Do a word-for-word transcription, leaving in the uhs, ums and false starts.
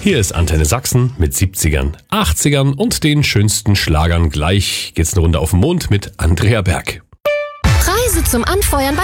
Hier ist Antenne Sachsen mit siebzigern, achtzigern und den schönsten Schlagern. Gleich geht's eine Runde auf den Mond mit Andrea Berg. Preise zum Anfeuern bei